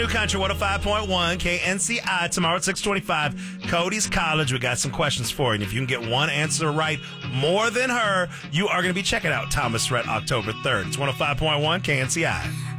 New Country 105.1 KNCI tomorrow at 6:25. Cody's College. We got some questions for you. And if you can get one answer right more than her, you are going to be checking out Thomas Rhett October 3rd. It's 105.1 KNCI.